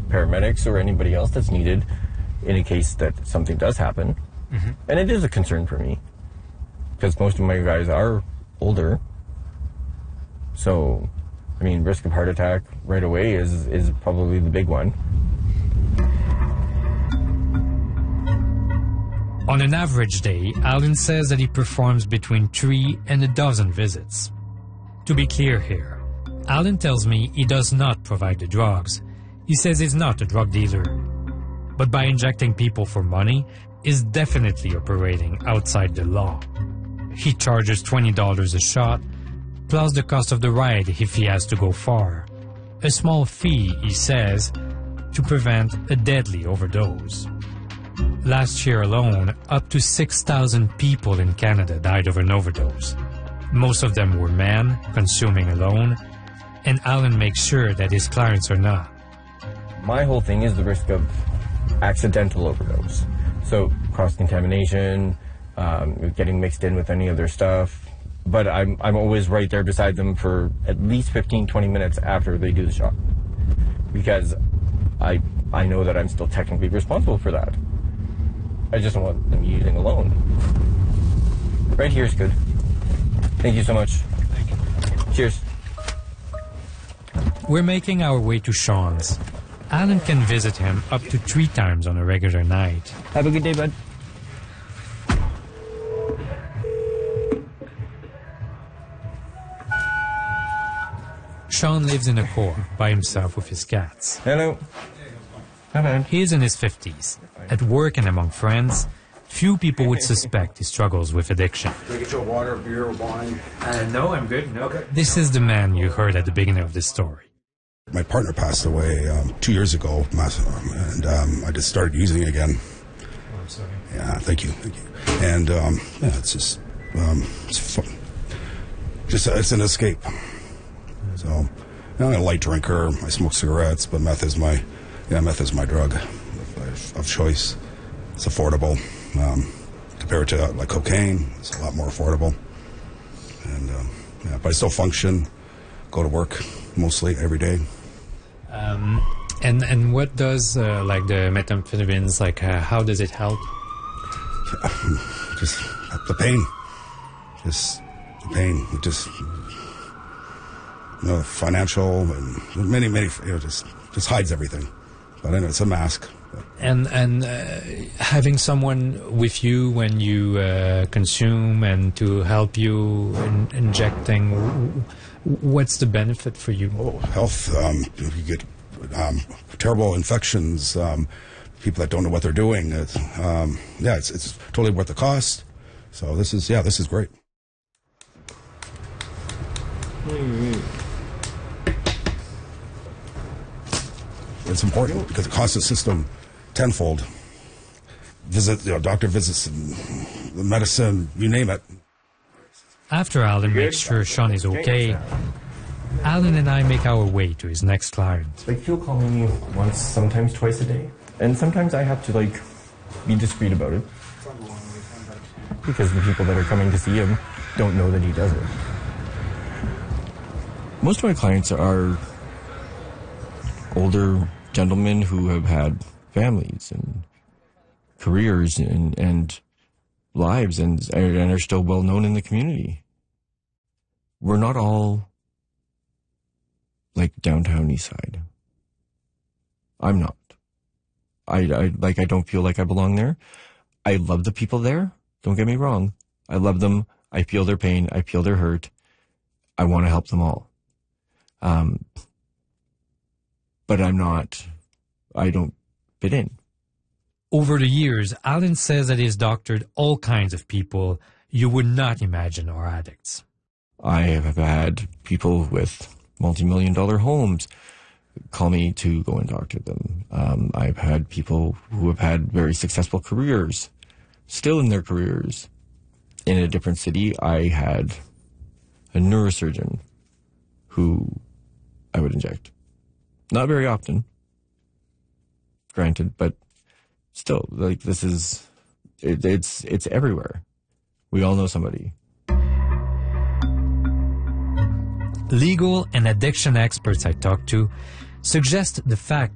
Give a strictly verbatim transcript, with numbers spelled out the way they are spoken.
paramedics or anybody else that's needed in a case that something does happen. Mm-hmm. And it is a concern for me because most of my guys are older. So, I mean, risk of heart attack right away is, is probably the big one. On an average day, Alan says that he performs between three and a dozen visits. To be clear here, Alan tells me he does not provide the drugs. He says he's not a drug dealer. But by injecting people for money, is definitely operating outside the law. He charges twenty dollars a shot, plus the cost of the ride if he has to go far. A small fee, he says, to prevent a deadly overdose. Last year alone, up to six thousand people in Canada died of an overdose. Most of them were men, consuming alone, and Alan makes sure that his clients are not. My whole thing is the risk of accidental overdose. So cross-contamination, um, getting mixed in with any other stuff. But I'm, I'm always right there beside them for at least fifteen, twenty minutes after they do the shot. Because I, I know that I'm still technically responsible for that. I just don't want them using alone. Right here is good. Thank you so much. Thank you. Cheers. We're making our way to Sean's. Alan can visit him up to three times on a regular night. Have a good day, bud. Sean lives in a core by himself with his cats. Hello. Hi, man. He is in his fifties. At work and among friends, few people would suspect he struggles with addiction. Can I get you a water, beer, wine? Uh, no, I'm good. No. Okay. This is the man you heard at the beginning of this story. My partner passed away um, two years ago, and um, I just started using it again. Oh, I'm sorry. Yeah, thank you, thank you. And um, yeah, it's just, um, it's fun. Just, uh, it's an escape. So, I'm a light drinker. I smoke cigarettes, but meth is my, yeah, meth is my drug of, of choice. It's affordable um, compared to uh, like cocaine. It's a lot more affordable. And um, yeah, but I still function, go to work mostly every day. Um, and and what does uh, like the methamphetamines, like uh, how does it help? Just the pain, just the pain, it just you know, financial and many many you know, just just hides everything. But I know it's a mask. And and uh, having someone with you when you uh, consume and to help you in injecting, what's the benefit for you? Oh, health. Um, you get um, terrible infections. Um, people that don't know what they're doing. It's, um, yeah, it's it's totally worth the cost. So this is yeah, this is great. It's important because it costs the system tenfold. Visit, you know, doctor visits, the medicine, you name it. After Alan makes sure Sean is okay, Alan and I make our way to his next client. Like, he'll call me once, sometimes twice a day. And sometimes I have to, like, be discreet about it. Because the people that are coming to see him don't know that he does it. Most of my clients are older gentlemen who have had families and careers and, and lives and, and are still well known in the community. We're not all like downtown East Side. I'm not. I, I like I don't feel like I belong there. I love the people there. Don't get me wrong. I love them. I feel their pain. I feel their hurt. I want to help them all. Um, but I'm not, I don't fit in. Over the years, Alan says that he's doctored all kinds of people you would not imagine are addicts. I have had people with multi-million dollar homes call me to go and doctor them. Um, I've had people who have had very successful careers, still in their careers. In a different city, I had a neurosurgeon who I would inject. Not very often, granted, but still, like, this is, it, it's, it's everywhere. We all know somebody. Legal and addiction experts I talked to suggest the fact